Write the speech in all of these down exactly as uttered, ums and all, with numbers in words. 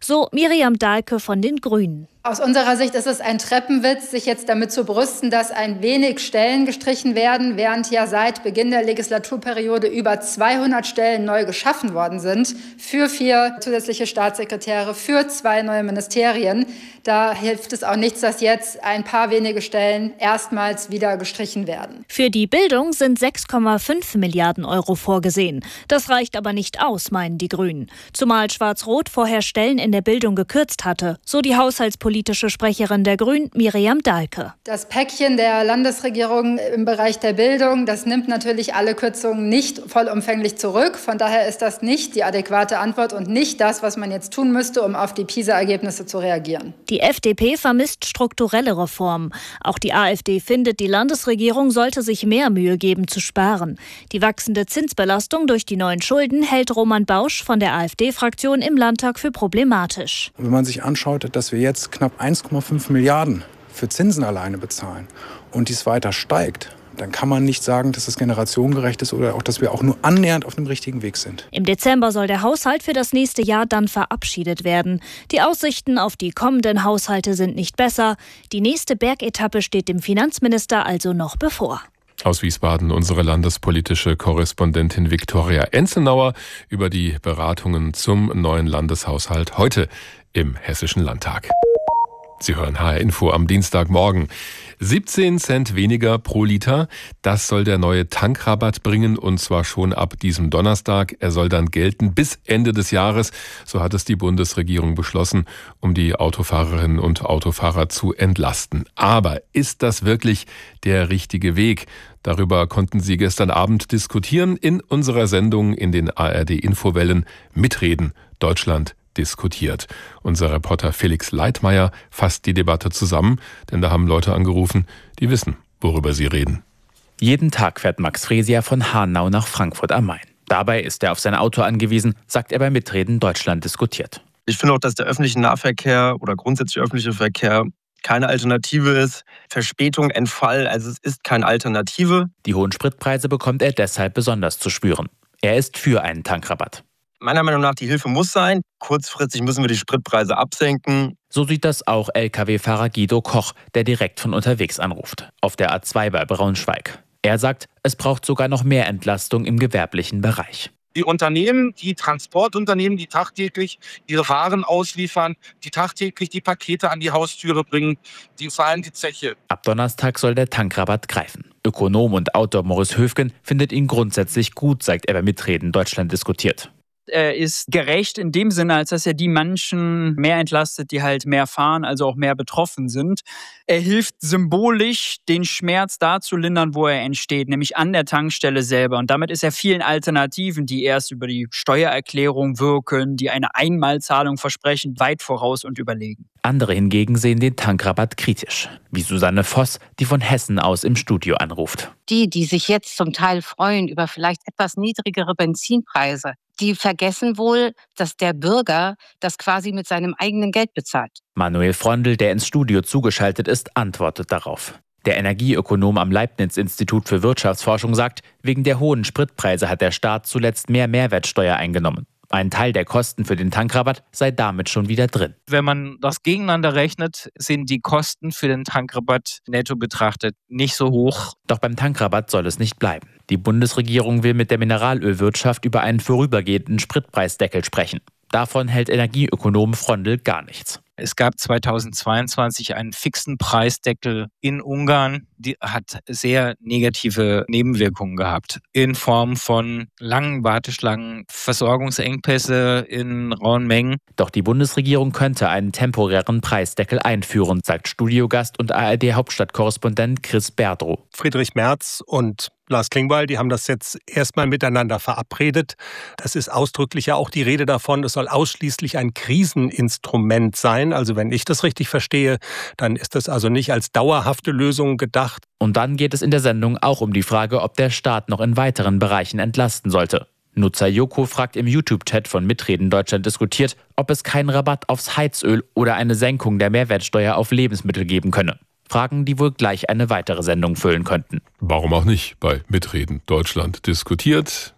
So Miriam Dahlke von den Grünen. Aus unserer Sicht ist es ein Treppenwitz, sich jetzt damit zu brüsten, dass ein wenig Stellen gestrichen werden, während ja seit Beginn der Legislaturperiode über zweihundert Stellen neu geschaffen worden sind, für vier zusätzliche Staatssekretäre, für zwei neue Ministerien. Da hilft es auch nichts, dass jetzt ein paar wenige Stellen erstmals wieder gestrichen werden. Für die Bildung sind sechs Komma fünf Milliarden Euro vorgesehen. Das reicht aber nicht aus, meinen die Grünen. Zumal Schwarz-Rot vorher Stellen in der Bildung gekürzt hatte, so die Haushaltspolitische Politische Sprecherin der Grünen, Miriam Dahlke. Das Päckchen der Landesregierung im Bereich der Bildung, das nimmt natürlich alle Kürzungen nicht vollumfänglich zurück. Von daher ist das nicht die adäquate Antwort und nicht das, was man jetzt tun müsste, um auf die PISA-Ergebnisse zu reagieren. Die F D P vermisst strukturelle Reformen. Auch die AfD findet, die Landesregierung sollte sich mehr Mühe geben zu sparen. Die wachsende Zinsbelastung durch die neuen Schulden hält Roman Bausch von der AfD-Fraktion im Landtag für problematisch. Wenn man sich anschaut, dass wir jetzt knapp eins Komma fünf Milliarden für Zinsen alleine bezahlen und dies weiter steigt, dann kann man nicht sagen, dass es generationengerecht ist oder auch, dass wir auch nur annähernd auf dem richtigen Weg sind. Im Dezember soll der Haushalt für das nächste Jahr dann verabschiedet werden. Die Aussichten auf die kommenden Haushalte sind nicht besser. Die nächste Bergetappe steht dem Finanzminister also noch bevor. Aus Wiesbaden unsere landespolitische Korrespondentin Viktoria Enzenauer über die Beratungen zum neuen Landeshaushalt heute im Hessischen Landtag. Sie hören H R Info am Dienstagmorgen. siebzehn Cent weniger pro Liter, das soll der neue Tankrabatt bringen und zwar schon ab diesem Donnerstag. Er soll dann gelten bis Ende des Jahres, so hat es die Bundesregierung beschlossen, um die Autofahrerinnen und Autofahrer zu entlasten. Aber ist das wirklich der richtige Weg? Darüber konnten Sie gestern Abend diskutieren in unserer Sendung in den A R D-Infowellen Mitreden Deutschland diskutiert. Unser Reporter Felix Leitmeier fasst die Debatte zusammen, denn da haben Leute angerufen, die wissen, worüber sie reden. Jeden Tag fährt Max Fresier von Hanau nach Frankfurt am Main. Dabei ist er auf sein Auto angewiesen, sagt er bei Mitreden Deutschland diskutiert. Ich finde auch, dass der öffentliche Nahverkehr oder grundsätzlich öffentliche Verkehr keine Alternative ist. Verspätung, Entfall, also es ist keine Alternative. Die hohen Spritpreise bekommt er deshalb besonders zu spüren. Er ist für einen Tankrabatt. Meiner Meinung nach, die Hilfe muss sein. Kurzfristig müssen wir die Spritpreise absenken. So sieht das auch L K W-Fahrer Guido Koch, der direkt von unterwegs anruft. Auf der A zwei bei Braunschweig. Er sagt, es braucht sogar noch mehr Entlastung im gewerblichen Bereich. Die Unternehmen, die Transportunternehmen, die tagtäglich ihre Waren ausliefern, die tagtäglich die Pakete an die Haustüre bringen, die zahlen die Zeche. Ab Donnerstag soll der Tankrabatt greifen. Ökonom und Autor Morris Höfgen findet ihn grundsätzlich gut, sagt er bei Mitreden Deutschland diskutiert. Er ist gerecht in dem Sinne, als dass er die Menschen mehr entlastet, die halt mehr fahren, also auch mehr betroffen sind. Er hilft symbolisch, den Schmerz da zu lindern, wo er entsteht, nämlich an der Tankstelle selber. Und damit ist er vielen Alternativen, die erst über die Steuererklärung wirken, die eine Einmalzahlung versprechen, weit voraus und überlegen. Andere hingegen sehen den Tankrabatt kritisch, wie Susanne Voss, die von Hessen aus im Studio anruft. Die, die sich jetzt zum Teil freuen über vielleicht etwas niedrigere Benzinpreise, die vergessen wohl, dass der Bürger das quasi mit seinem eigenen Geld bezahlt. Manuel Frondl, der ins Studio zugeschaltet ist, antwortet darauf. Der Energieökonom am Leibniz-Institut für Wirtschaftsforschung sagt, wegen der hohen Spritpreise hat der Staat zuletzt mehr Mehrwertsteuer eingenommen. Ein Teil der Kosten für den Tankrabatt sei damit schon wieder drin. Wenn man das gegeneinander rechnet, sind die Kosten für den Tankrabatt netto betrachtet nicht so hoch. Doch beim Tankrabatt soll es nicht bleiben. Die Bundesregierung will mit der Mineralölwirtschaft über einen vorübergehenden Spritpreisdeckel sprechen. Davon hält Energieökonom Frondl gar nichts. Es gab zweitausendzweiundzwanzig einen fixen Preisdeckel in Ungarn. Die hat sehr negative Nebenwirkungen gehabt. In Form von langen Warteschlangen, Versorgungsengpässe in rauen Mengen. Doch die Bundesregierung könnte einen temporären Preisdeckel einführen, sagt Studiogast und A R D-Hauptstadtkorrespondent Chris Berdrow. Friedrich Merz und Lars Klingbeil, die haben das jetzt erstmal miteinander verabredet. Das ist ausdrücklich ja auch die Rede davon, es soll ausschließlich ein Kriseninstrument sein. Also wenn ich das richtig verstehe, dann ist das also nicht als dauerhafte Lösung gedacht. Und dann geht es in der Sendung auch um die Frage, ob der Staat noch in weiteren Bereichen entlasten sollte. Nutzer Joko fragt im YouTube-Chat von Mitreden Deutschland diskutiert, ob es keinen Rabatt aufs Heizöl oder eine Senkung der Mehrwertsteuer auf Lebensmittel geben könne. Fragen, die wohl gleich eine weitere Sendung füllen könnten. Warum auch nicht? Bei Mitreden Deutschland diskutiert.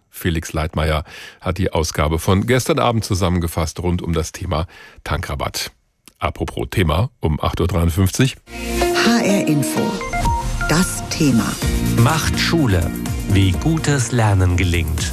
Felix Leitmeier hat die Ausgabe von gestern Abend zusammengefasst rund um das Thema Tankrabatt. Apropos Thema um acht Uhr dreiundfünfzig. H R Info. Das Thema. Macht Schule. Wie gutes Lernen gelingt.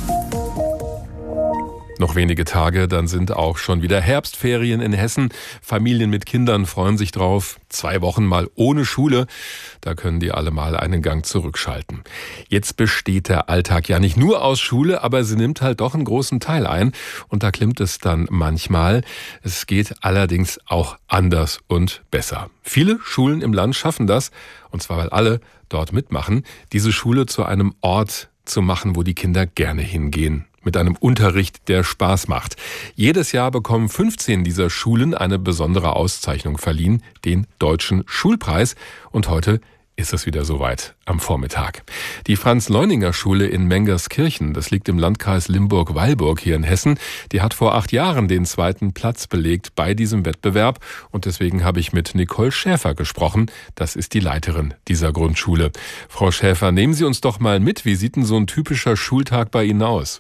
Noch wenige Tage, dann sind auch schon wieder Herbstferien in Hessen. Familien mit Kindern freuen sich drauf. Zwei Wochen mal ohne Schule. Da können die alle mal einen Gang zurückschalten. Jetzt besteht der Alltag ja nicht nur aus Schule, aber sie nimmt halt doch einen großen Teil ein. Und da klimmt es dann manchmal. Es geht allerdings auch anders und besser. Viele Schulen im Land schaffen das, und zwar weil alle dort mitmachen, diese Schule zu einem Ort zu machen, wo die Kinder gerne hingehen. Mit einem Unterricht, der Spaß macht. Jedes Jahr bekommen fünfzehn dieser Schulen eine besondere Auszeichnung verliehen, den Deutschen Schulpreis. Und heute ist es wieder soweit am Vormittag. Die Franz-Leuninger-Schule in Mengerskirchen, das liegt im Landkreis Limburg-Weilburg hier in Hessen, die hat vor acht Jahren den zweiten Platz belegt bei diesem Wettbewerb. Und deswegen habe ich mit Nicole Schäfer gesprochen. Das ist die Leiterin dieser Grundschule. Frau Schäfer, nehmen Sie uns doch mal mit. Wie sieht denn so ein typischer Schultag bei Ihnen aus?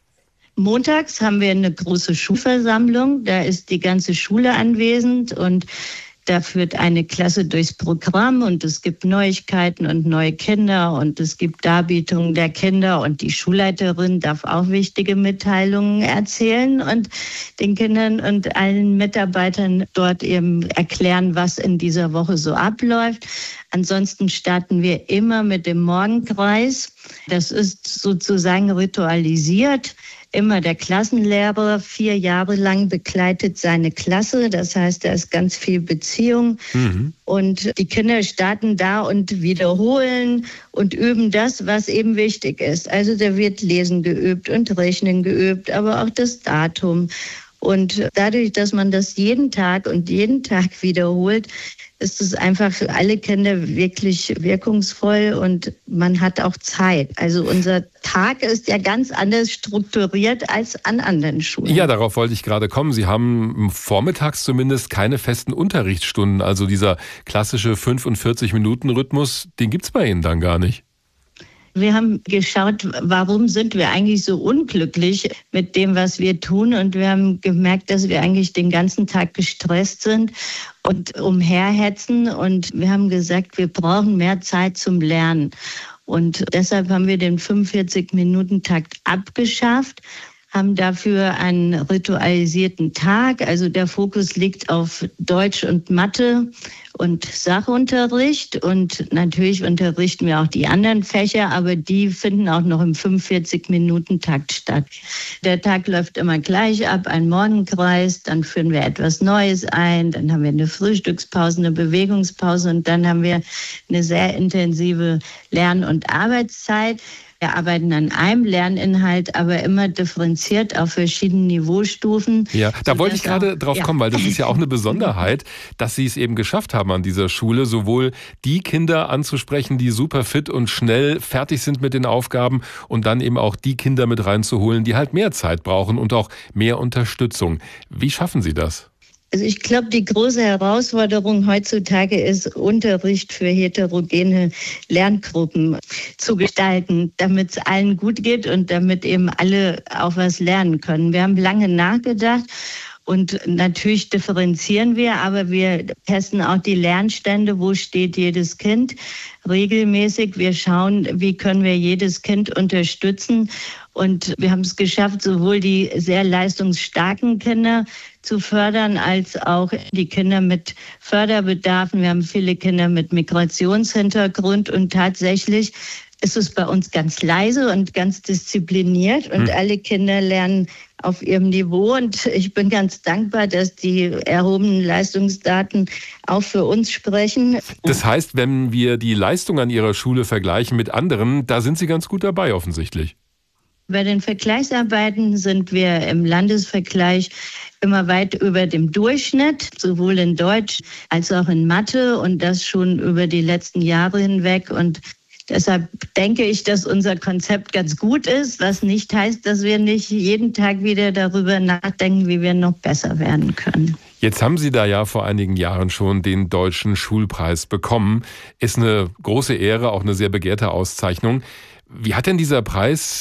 Montags haben wir eine große Schulversammlung. Da ist die ganze Schule anwesend und da führt eine Klasse durchs Programm und es gibt Neuigkeiten und neue Kinder und es gibt Darbietungen der Kinder und die Schulleiterin darf auch wichtige Mitteilungen erzählen und den Kindern und allen Mitarbeitern dort eben erklären, was in dieser Woche so abläuft. Ansonsten starten wir immer mit dem Morgenkreis. Das ist sozusagen ritualisiert. Immer der Klassenlehrer vier Jahre lang begleitet seine Klasse. Das heißt, da ist ganz viel Beziehung. Mhm. Und die Kinder starten da und wiederholen und üben das, was eben wichtig ist. Also da wird Lesen geübt und Rechnen geübt, aber auch das Datum. Und dadurch, dass man das jeden Tag und jeden Tag wiederholt, ist es einfach für alle Kinder wirklich wirkungsvoll und man hat auch Zeit. Also unser Tag ist ja ganz anders strukturiert als an anderen Schulen. Ja, darauf wollte ich gerade kommen. Sie haben vormittags zumindest keine festen Unterrichtsstunden. Also dieser klassische fünfundvierzig-Minuten-Rhythmus, den gibt's bei Ihnen dann gar nicht. Wir haben geschaut, warum sind wir eigentlich so unglücklich mit dem, was wir tun. Und wir haben gemerkt, dass wir eigentlich den ganzen Tag gestresst sind und umherhetzen. Und wir haben gesagt, wir brauchen mehr Zeit zum Lernen. Und deshalb haben wir den fünfundvierzig-Minuten-Takt abgeschafft, haben dafür einen ritualisierten Tag. Also der Fokus liegt auf Deutsch und Mathe und Sachunterricht. Und natürlich unterrichten wir auch die anderen Fächer, aber die finden auch noch im fünfundvierzig-Minuten-Takt statt. Der Tag läuft immer gleich ab, ein Morgenkreis, dann führen wir etwas Neues ein, dann haben wir eine Frühstückspause, eine Bewegungspause und dann haben wir eine sehr intensive Lern- und Arbeitszeit. Wir arbeiten an einem Lerninhalt, aber immer differenziert auf verschiedenen Niveaustufen. Ja, da wollte ich gerade drauf ja. kommen, weil das ist ja auch eine Besonderheit, dass Sie es eben geschafft haben an dieser Schule, sowohl die Kinder anzusprechen, die super fit und schnell fertig sind mit den Aufgaben und dann eben auch die Kinder mit reinzuholen, die halt mehr Zeit brauchen und auch mehr Unterstützung. Wie schaffen Sie das? Also ich glaube, die große Herausforderung heutzutage ist, Unterricht für heterogene Lerngruppen zu gestalten, damit es allen gut geht und damit eben alle auch was lernen können. Wir haben lange nachgedacht. Und natürlich differenzieren wir, aber wir testen auch die Lernstände, wo steht jedes Kind regelmäßig. Wir schauen, wie können wir jedes Kind unterstützen. Und wir haben es geschafft, sowohl die sehr leistungsstarken Kinder zu fördern, als auch die Kinder mit Förderbedarfen. Wir haben viele Kinder mit Migrationshintergrund und tatsächlich ist es bei uns ganz leise und ganz diszipliniert und hm. alle Kinder lernen auf ihrem Niveau. Und ich bin ganz dankbar, dass die erhobenen Leistungsdaten auch für uns sprechen. Das heißt, wenn wir die Leistung an Ihrer Schule vergleichen mit anderen, da sind Sie ganz gut dabei offensichtlich. Bei den Vergleichsarbeiten sind wir im Landesvergleich immer weit über dem Durchschnitt, sowohl in Deutsch als auch in Mathe und das schon über die letzten Jahre hinweg. Und deshalb denke ich, dass unser Konzept ganz gut ist, was nicht heißt, dass wir nicht jeden Tag wieder darüber nachdenken, wie wir noch besser werden können. Jetzt haben Sie da ja vor einigen Jahren schon den Deutschen Schulpreis bekommen. Ist eine große Ehre, auch eine sehr begehrte Auszeichnung. Wie hat denn dieser Preis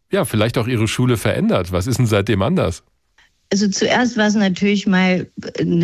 ja, vielleicht auch Ihre Schule verändert. Was ist denn seitdem anders? Also zuerst war es natürlich mal eine